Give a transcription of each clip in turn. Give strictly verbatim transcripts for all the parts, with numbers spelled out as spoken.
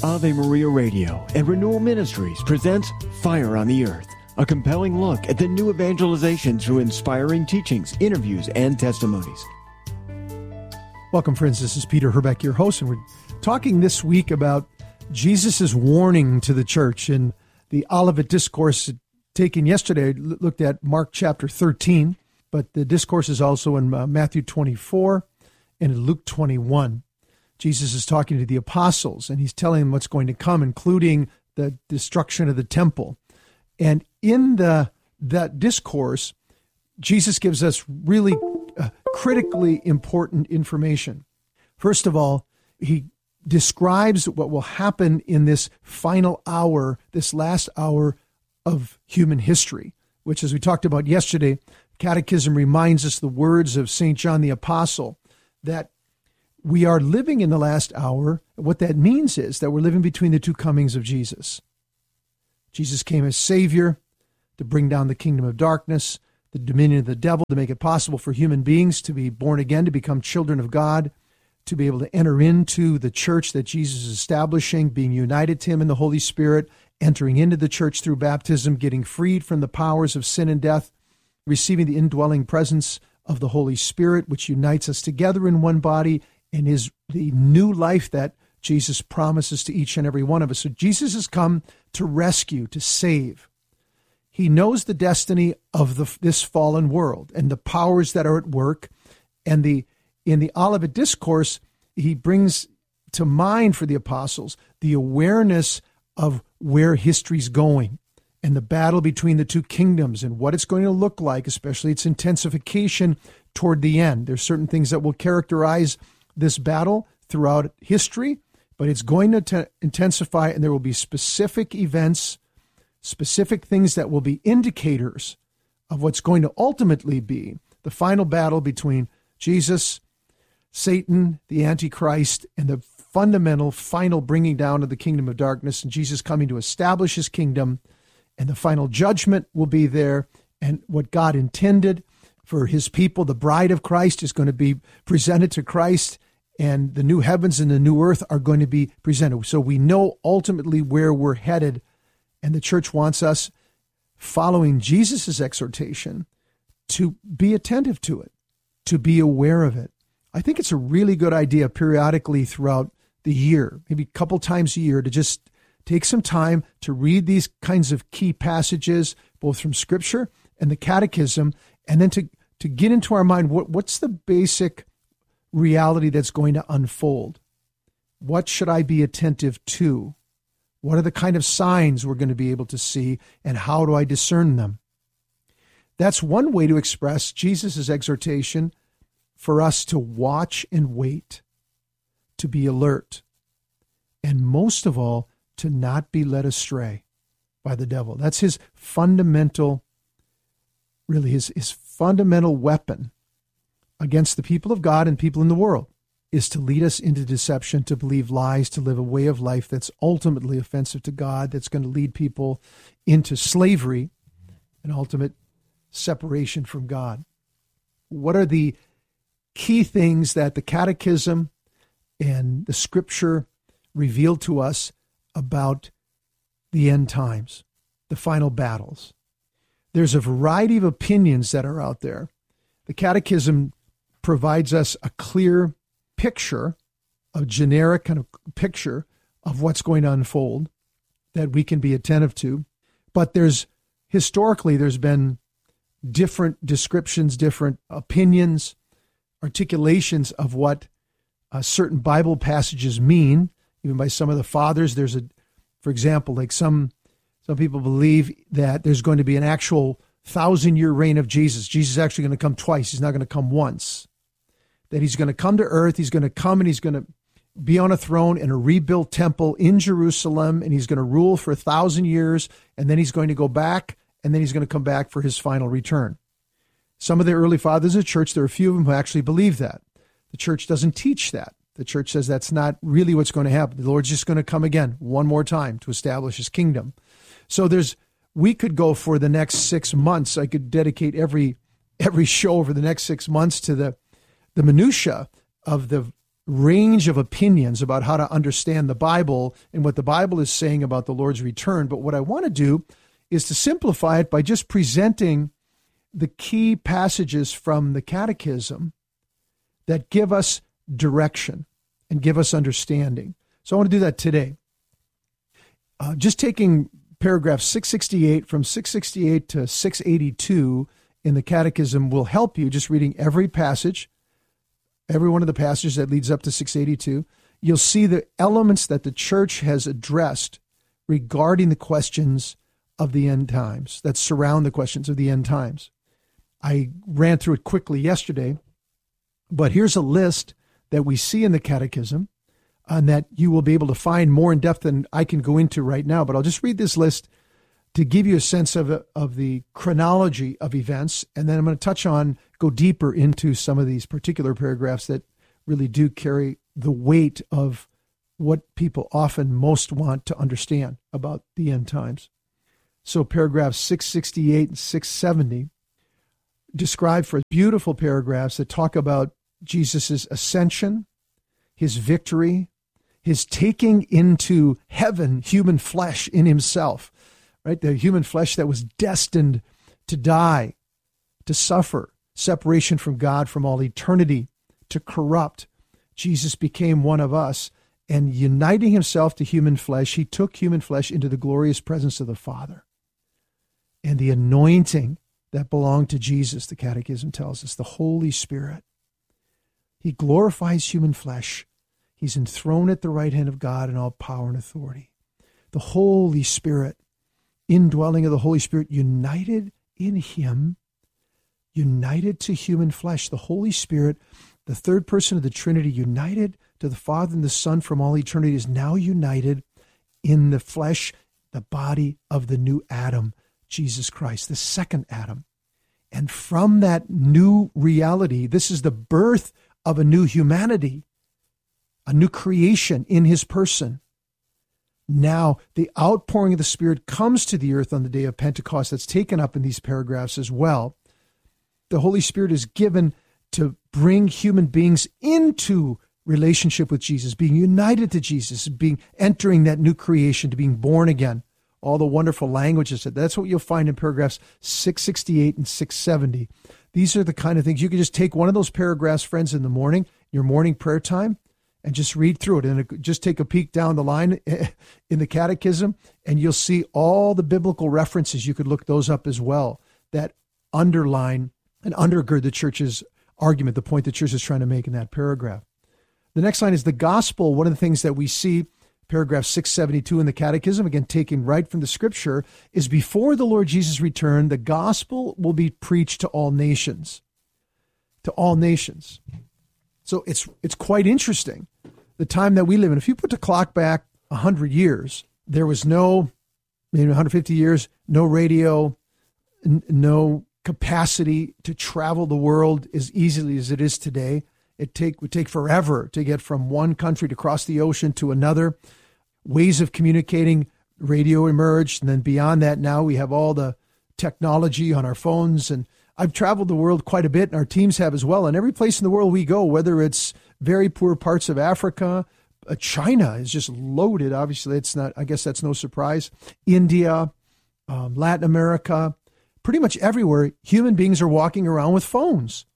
Ave Maria Radio and Renewal Ministries presents Fire on the Earth, a compelling look at the new evangelization through inspiring teachings, interviews, and testimonies. Welcome, friends. This is Peter Herbeck, your host, and we're talking this week about Jesus' warning to the church. In the Olivet Discourse taken yesterday, I looked at Mark chapter thirteen, but the discourse is also in uh, Matthew twenty-four and in Luke twenty-one. Jesus is talking to the apostles, and he's telling them what's going to come, including the destruction of the temple. And in the that discourse, Jesus gives us really uh, critically important information. First of all, he describes what will happen in this final hour, this last hour of human history, which, as we talked about yesterday, Catechism reminds us the words of Saint John the Apostle, that we are living in the last hour. What that means is that we're living between the two comings of Jesus. Jesus came as Savior to bring down the kingdom of darkness, the dominion of the devil, to make it possible for human beings to be born again, to become children of God, to be able to enter into the church that Jesus is establishing, being united to him in the Holy Spirit, entering into the church through baptism, getting freed from the powers of sin and death, receiving the indwelling presence of the Holy Spirit, which unites us together in one body, and is the new life that Jesus promises to each and every one of us. So Jesus has come to rescue, to save. He knows the destiny of the, this fallen world and the powers that are at work. And the in the Olivet Discourse, he brings to mind for the apostles the awareness of where history's going and the battle between the two kingdoms and what it's going to look like, especially its intensification toward the end. There's certain things that will characterize this battle throughout history, but it's going to t- intensify, and there will be specific events, specific things that will be indicators of what's going to ultimately be the final battle between Jesus, Satan, the Antichrist, and the fundamental final bringing down of the kingdom of darkness, and Jesus coming to establish his kingdom, and the final judgment will be there, and what God intended for his people, the bride of Christ, is going to be presented to Christ, and the new heavens and the new earth are going to be presented. So we know ultimately where we're headed, and the church wants us, following Jesus' exhortation, to be attentive to it, to be aware of it. I think it's a really good idea periodically throughout the year, maybe a couple times a year, to just take some time to read these kinds of key passages, both from Scripture and the Catechism, and then to, to get into our mind, what, what's the basic reality that's going to unfold? What should I be attentive to? What are the kind of signs we're going to be able to see, and how do I discern them? That's one way to express Jesus' exhortation for us to watch and wait, to be alert, and most of all, to not be led astray by the devil. That's his fundamental, really his, his fundamental weapon against the people of God and people in the world, is to lead us into deception, to believe lies, to live a way of life that's ultimately offensive to God, that's going to lead people into slavery and ultimate separation from God. What are the key things that the Catechism and the Scripture reveal to us about the end times, the final battles? There's a variety of opinions that are out there. The Catechism provides us a clear picture, a generic kind of picture of what's going to unfold that we can be attentive to. But there's, historically, there's been different descriptions, different opinions, articulations of what uh, certain Bible passages mean, even by some of the fathers. There's a, for example, like some, some people believe that there's going to be an actual thousand-year reign of Jesus. Jesus is actually going to come twice. He's not going to come once. That he's going to come to earth, he's going to come and he's going to be on a throne in a rebuilt temple in Jerusalem, and he's going to rule for a thousand years, and then he's going to go back, and then he's going to come back for his final return. Some of the early fathers of the church, there are a few of them who actually believe that. The church doesn't teach that. The church says that's not really what's going to happen. The Lord's just going to come again one more time to establish his kingdom. So there's, we could go for the next six months. I could dedicate every every show over the next six months to the the minutia of the range of opinions about how to understand the Bible and what the Bible is saying about the Lord's return. But what I want to do is to simplify it by just presenting the key passages from the Catechism that give us direction and give us understanding. So I want to do that today. Uh, just taking paragraph six sixty-eight from six sixty-eight to six eighty-two in the Catechism will help you, just reading every passage, every one of the passages that leads up to six eighty-two. You'll see the elements that the church has addressed regarding the questions of the end times, that surround the questions of the end times. I ran through it quickly yesterday, but here's a list that we see in the Catechism and that you will be able to find more in depth than I can go into right now. But I'll just read this list to give you a sense of, of the chronology of events. And then I'm going to touch on, go deeper into some of these particular paragraphs that really do carry the weight of what people often most want to understand about the end times. So paragraphs six sixty-eight and six seventy describe for beautiful paragraphs that talk about Jesus' ascension, his victory, his taking into heaven human flesh in himself, right? The human flesh that was destined to die, to suffer, separation from God from all eternity, to corrupt. Jesus became one of us, and uniting himself to human flesh, he took human flesh into the glorious presence of the Father. And the anointing that belonged to Jesus, the Catechism tells us, the Holy Spirit. He glorifies human flesh. He's enthroned at the right hand of God in all power and authority. The Holy Spirit, indwelling of the Holy Spirit, united in him, united to human flesh. The Holy Spirit, the third person of the Trinity, united to the Father and the Son from all eternity, is now united in the flesh, the body of the new Adam, Jesus Christ, the second Adam. And from that new reality, this is the birth of a new humanity, a new creation in his person. Now, the outpouring of the Spirit comes to the earth on the day of Pentecost. That's taken up in these paragraphs as well. The Holy Spirit is given to bring human beings into relationship with Jesus, being united to Jesus, being entering that new creation, to being born again. All the wonderful languages. That's what you'll find in paragraphs six sixty-eight and six seventy. These are the kind of things you can just take one of those paragraphs, friends, in the morning, your morning prayer time, and just read through it. And just take a peek down the line in the Catechism, and you'll see all the biblical references. You could look those up as well that underline and undergird the church's argument, the point the church is trying to make in that paragraph. The next line is the gospel. One of the things that we see, paragraph six seventy-two in the Catechism, again, taken right from the scripture, is before the Lord Jesus' return, the gospel will be preached to all nations. To all nations. So it's it's quite interesting, the time that we live in. If you put the clock back one hundred years, there was no, maybe one hundred fifty years, no radio, n- no capacity to travel the world as easily as it is today. It take would take forever to get from one country to cross the ocean to another. Ways of communicating, radio emerged, and then beyond that, now we have all the technology on our phones. And I've traveled the world quite a bit, and our teams have as well. And every place in the world we go, whether it's very poor parts of Africa, uh, China is just loaded. Obviously, it's not. I guess that's no surprise. India, um, Latin America, pretty much everywhere, human beings are walking around with phones.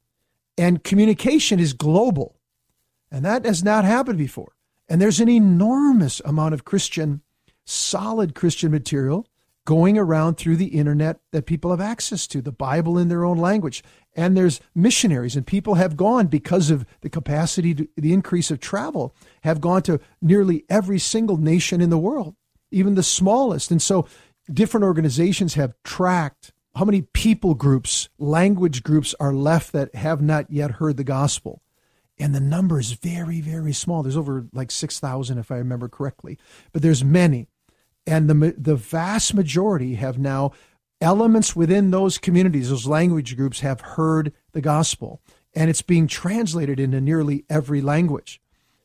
And communication is global. And that has not happened before. And there's an enormous amount of Christian, solid Christian material going around through the internet that people have access to, the Bible in their own language. And there's missionaries, and people have gone because of the capacity, to, the increase of travel, have gone to nearly every single nation in the world, even the smallest. And so different organizations have tracked how many people groups, language groups are left that have not yet heard the gospel. And the number is very, very small. There's over like six thousand, if I remember correctly. But there's many. And the the vast majority have now, elements within those communities, those language groups, have heard the gospel. And it's being translated into nearly every language.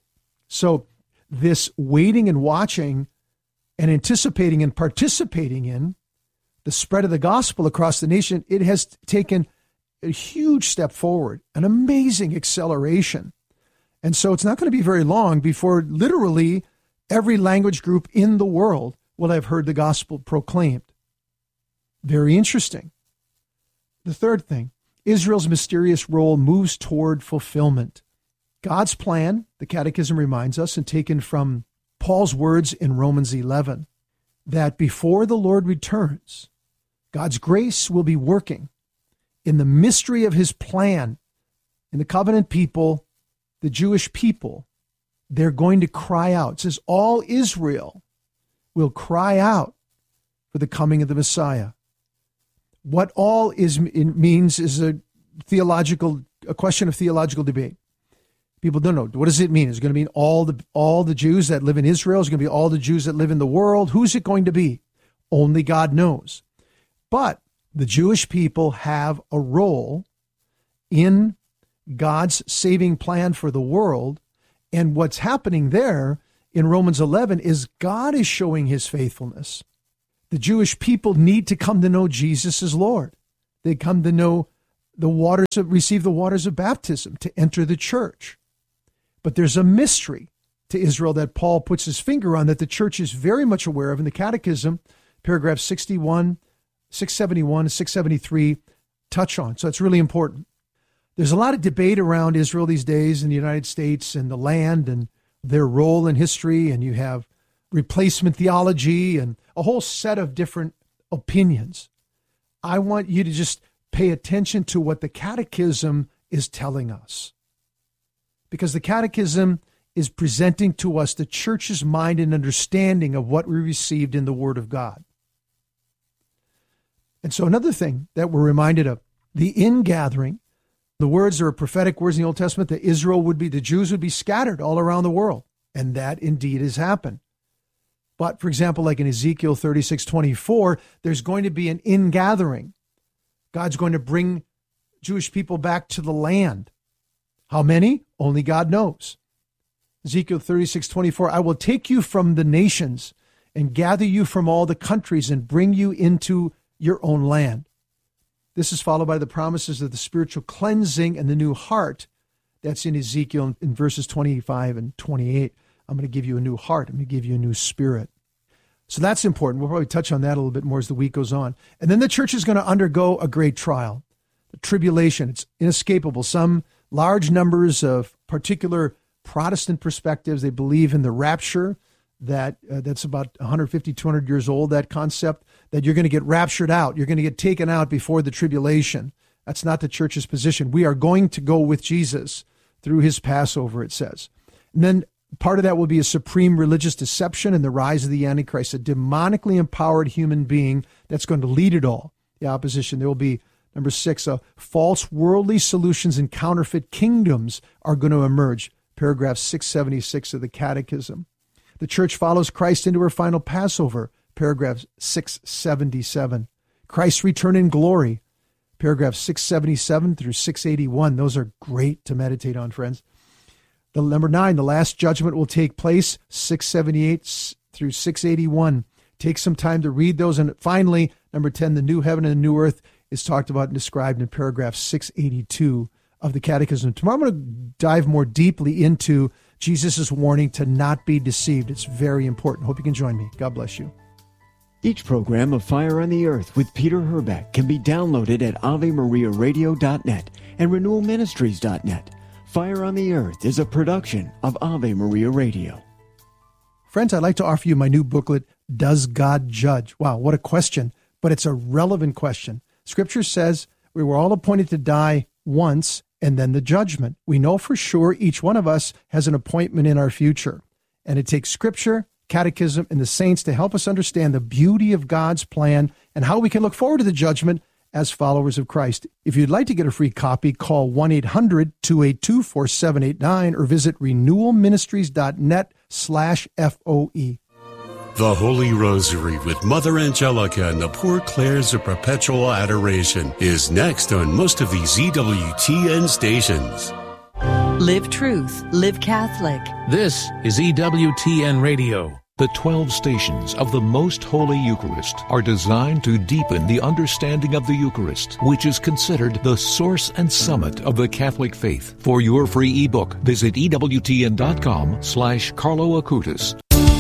So this waiting and watching and anticipating and participating in the spread of the gospel across the nation, it has taken a huge step forward, an amazing acceleration. And so it's not going to be very long before literally every language group in the world will have heard the gospel proclaimed. Very interesting. The third thing, Israel's mysterious role moves toward fulfillment. God's plan, the Catechism reminds us, and taken from Paul's words in Romans eleven, that before the Lord returns, God's grace will be working in the mystery of his plan. In the covenant people, the Jewish people, they're going to cry out. It says, all Israel will cry out for the coming of the Messiah. What all is means is a theological, a question of theological debate. People don't know. What does it mean? Is it going to mean all the all the Jews that live in Israel? Is it going to be all the Jews that live in the world? Who's it going to be? Only God knows. But the Jewish people have a role in God's saving plan for the world. And what's happening there in Romans eleven is God is showing his faithfulness. The Jewish people need to come to know Jesus as Lord. They come to know the waters of, receive the waters of baptism, to enter the church. But there's a mystery to Israel that Paul puts his finger on, that the church is very much aware of in the Catechism. Paragraph sixty-one, six seventy-one, and six seventy-three touch on. So it's really important. There's a lot of debate around Israel these days in the United States and the land and their role in history, and you have replacement theology and a whole set of different opinions. I want you to just pay attention to what the Catechism is telling us, because the Catechism is presenting to us the church's mind and understanding of what we received in the Word of God. And so another thing that we're reminded of, the ingathering, the words are prophetic words in the Old Testament that Israel would be, the Jews would be scattered all around the world. And that indeed has happened. But for example, like in Ezekiel thirty-six twenty-four, there's going to be an ingathering. God's going to bring Jewish people back to the land. How many? Only God knows. Ezekiel thirty-six twenty-four, I will take you from the nations and gather you from all the countries and bring you into your own land. This is followed by the promises of the spiritual cleansing and the new heart. That's in Ezekiel in verses twenty-five and twenty-eight. I'm going to give you a new heart. I'm going to give you a new spirit. So that's important. We'll probably touch on that a little bit more as the week goes on. And then the church is going to undergo a great trial, the tribulation. It's inescapable. Some large numbers of particular Protestant perspectives, they believe in the rapture, that uh, that's about one fifty, two hundred years old, that concept, that you're going to get raptured out. You're going to get taken out before the tribulation. That's not the church's position. We are going to go with Jesus through his Passover, it says. And then part of that will be a supreme religious deception and the rise of the Antichrist, a demonically empowered human being that's going to lead it all. The opposition. There will be, number six, uh, false worldly solutions and counterfeit kingdoms are going to emerge. Paragraph six seventy-six of the Catechism. The church follows Christ into her final Passover. Paragraph six seventy-seven. Christ's return in glory. Paragraph six seventy-seven through six eighty-one. Those are great to meditate on, friends. The number nine, the last judgment will take place, six seventy-eight through six eighty-one. Take some time to read those. And finally, number ten, the new heaven and the new earth is talked about and described in paragraph six eighty-two of the Catechism. Tomorrow I'm going to dive more deeply into Jesus' warning to not be deceived. It's very important. Hope you can join me. God bless you. Each program of Fire on the Earth with Peter Herbeck can be downloaded at ave maria radio dot net and renewal ministries dot net. Fire on the Earth is a production of Ave Maria Radio. Friends, I'd like to offer you my new booklet, Does God Judge? Wow, what a question, but it's a relevant question. Scripture says we were all appointed to die once and then the judgment. We know for sure each one of us has an appointment in our future. And it takes Scripture, Catechism, and the saints to help us understand the beauty of God's plan and how we can look forward to the judgment as followers of Christ. If you'd like to get a free copy, call one eight hundred two eight two four seven eight nine or visit renewal ministries dot net slash F O E. The Holy Rosary with Mother Angelica and the Poor Clares of Perpetual Adoration is next on most of these E W T N stations. Live truth, live Catholic. This is E W T N Radio. The twelve stations of the Most Holy Eucharist are designed to deepen the understanding of the Eucharist, which is considered the source and summit of the Catholic faith. For your free ebook, visit ewtn.com slash Carlo Acutis.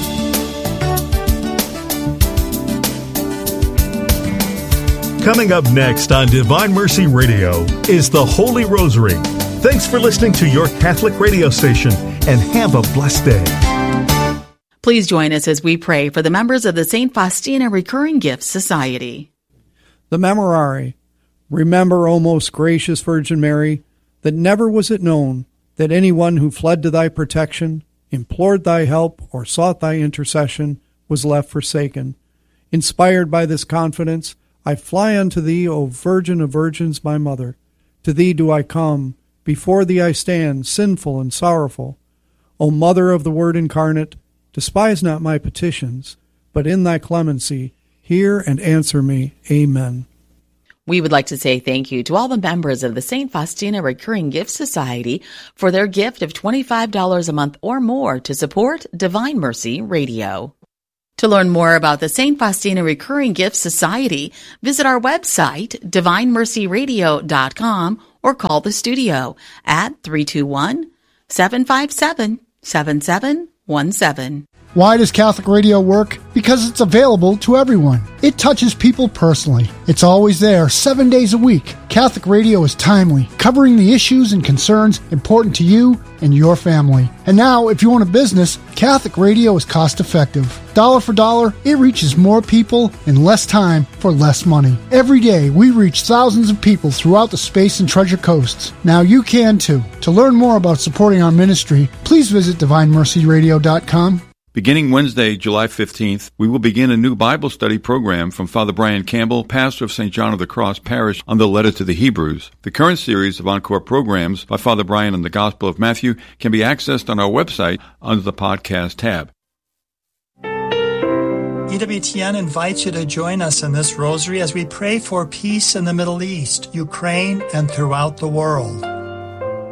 Coming up next on Divine Mercy Radio is the Holy Rosary. Thanks for listening to your Catholic radio station, and have a blessed day. Please join us as we pray for the members of the Saint Faustina Recurring Gifts Society. The Memorare. Remember, O most gracious Virgin Mary, that never was it known that anyone who fled to thy protection, implored thy help, or sought thy intercession was left forsaken. Inspired by this confidence, I fly unto thee, O Virgin of Virgins, my Mother. To thee do I come, before thee I stand, sinful and sorrowful. O Mother of the Word incarnate, despise not my petitions, but in thy clemency hear and answer me. Amen. We would like to say thank you to all the members of the Saint Faustina Recurring Gifts Society for their gift of twenty-five dollars a month or more to support Divine Mercy Radio. To learn more about the Saint Faustina Recurring Gifts Society, visit our website, divine mercy radio dot com, or call the studio at three two one, seven five seven, seven seven one seven. Why does Catholic radio work? Because it's available to everyone. It touches people personally. It's always there, seven days a week. Catholic radio is timely, covering the issues and concerns important to you and your family. And now, if you own a business, Catholic radio is cost-effective. Dollar for dollar, it reaches more people in less time for less money. Every day, we reach thousands of people throughout the Space and Treasure Coasts. Now you can too. To learn more about supporting our ministry, please visit divine mercy radio dot com. Beginning Wednesday, July fifteenth, we will begin a new Bible study program from Father Brian Campbell, pastor of Saint John of the Cross Parish, on the letter to the Hebrews. The current series of encore programs by Father Brian on the Gospel of Matthew can be accessed on our website under the podcast tab. E W T N invites you to join us in this rosary as we pray for peace in the Middle East, Ukraine, and throughout the world.